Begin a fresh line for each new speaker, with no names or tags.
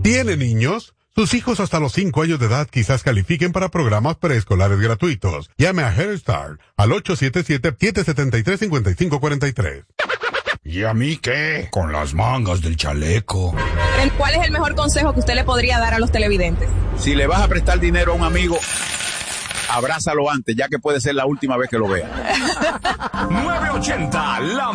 ¿Tiene niños? Sus hijos hasta los 5 años de edad quizás califiquen para programas preescolares gratuitos. Llame a Head Start al 877-773-5543.
¿Y a mí qué? Con las mangas del chaleco.
¿Cuál es el mejor consejo que usted le podría dar a los televidentes?
Si le vas a prestar dinero a un amigo, abrázalo antes, ya que puede ser la última vez que lo vea.
980, la